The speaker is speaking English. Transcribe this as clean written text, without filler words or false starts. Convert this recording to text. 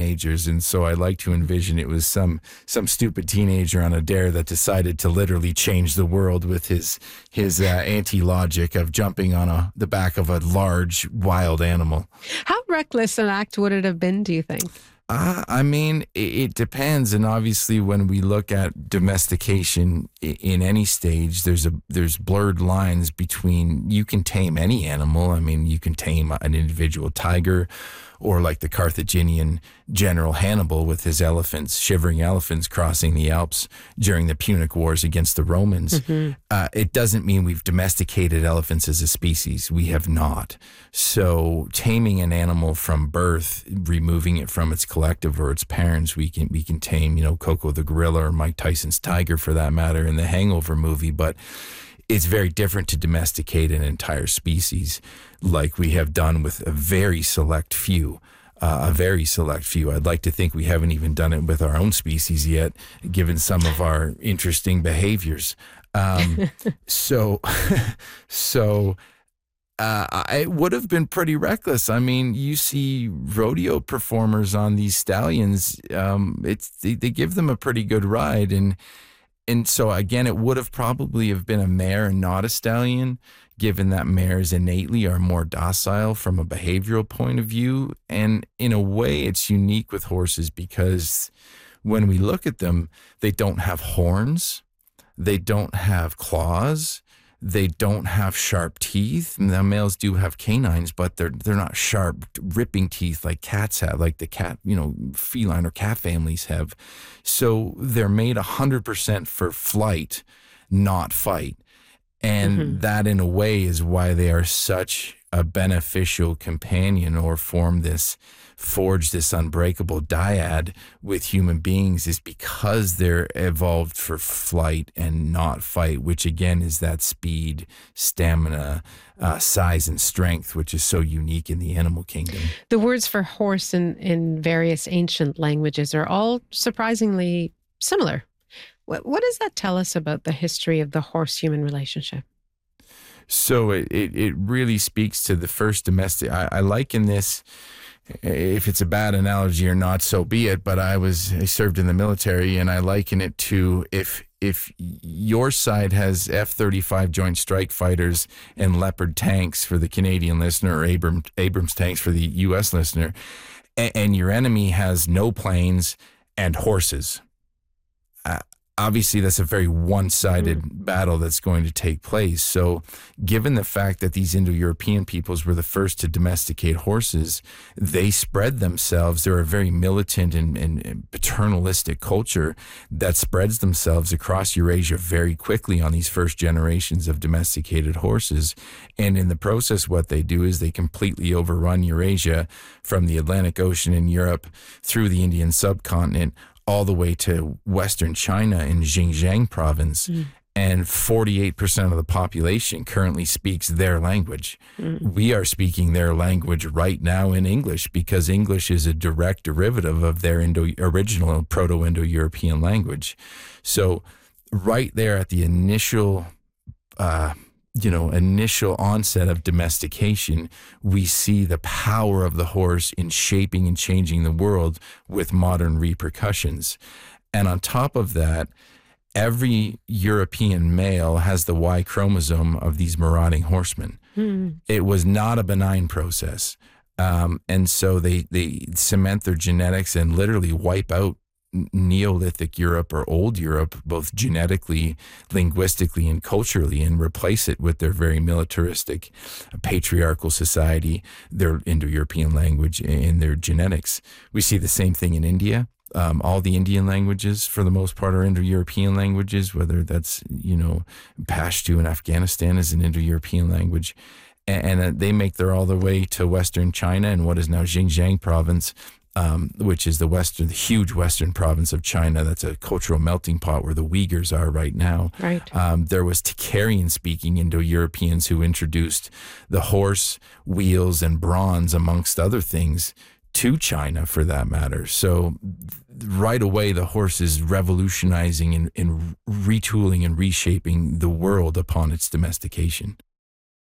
teenagers. And so I like to envision it was some stupid teenager on a dare that decided to literally change the world with his anti-logic of jumping on the back of a large wild animal. How reckless an act would it have been, do you think? I mean, it depends. And obviously, when we look at domestication in any stage, there's blurred lines between, you can tame any animal. I mean, you can tame an individual tiger, or like the Carthaginian general Hannibal with his shivering elephants crossing the Alps during the Punic Wars against the Romans. Mm-hmm. It doesn't mean we've domesticated elephants as a species. We have not. So taming an animal from birth, removing it from its collective or its parents, we can tame, Coco the gorilla or Mike Tyson's tiger for that matter in the Hangover movie, but it's very different to domesticate an entire species like we have done with a very select few. I'd like to think we haven't even done it with our own species yet, given some of our interesting behaviors. So it would have been pretty reckless. I mean, you see rodeo performers on these stallions. They give them a pretty good ride, and so again, it would have probably have been a mare and not a stallion, given that mares innately are more docile from a behavioral point of view. And in a way, it's unique with horses because when we look at them, they don't have horns, they don't have claws, they don't have sharp teeth. Now, males do have canines, but they're not sharp, ripping teeth like cats have, like the cat, feline or cat families have. So they're made 100% for flight, not fight. And that, in a way, is why they are such a beneficial companion, or forge this unbreakable dyad with human beings, is because they're evolved for flight and not fight, which again is that speed, stamina, size, and strength, which is so unique in the animal kingdom. The words for horse in various ancient languages are all surprisingly similar. What does that tell us about the history of the horse-human relationship? So it really speaks to the first domestic. I liken this, if it's a bad analogy or not, so be it. But I served in the military, and I liken it to if your side has F-35 Joint Strike Fighters and Leopard tanks for the Canadian listener, or Abrams tanks for the U.S. listener, and your enemy has no planes and horses. Obviously, that's a very one-sided battle that's going to take place. So given the fact that these Indo-European peoples were the first to domesticate horses, they spread themselves. They're a very militant and paternalistic culture that spreads themselves across Eurasia very quickly on these first generations of domesticated horses. And in the process, what they do is they completely overrun Eurasia from the Atlantic Ocean in Europe through the Indian subcontinent, all the way to Western China in Xinjiang province. And 48% of the population currently speaks their language. We are speaking their language right now in English, because English is a direct derivative of their original Proto-Indo-European language. So right there at the initial onset of domestication, we see the power of the horse in shaping and changing the world with modern repercussions. And on top of that, every European male has the Y chromosome of these marauding horsemen. It was not a benign process. And so they cement their genetics and literally wipe out Neolithic Europe or old Europe, both genetically, linguistically, and culturally, and replace it with their very militaristic, patriarchal society, their Indo-European language, and their genetics. We see the same thing in India. All the Indian languages, for the most part, are Indo-European languages, whether that's, Pashto in Afghanistan is an Indo-European language. And they make their all the way to Western China and what is now Xinjiang province, which is the huge western province of China. That's a cultural melting pot where the Uyghurs are right now. Right. There was Tocharian-speaking Indo-Europeans who introduced the horse, wheels, and bronze, amongst other things, to China, for that matter. So right away, the horse is revolutionizing and retooling and reshaping the world upon its domestication.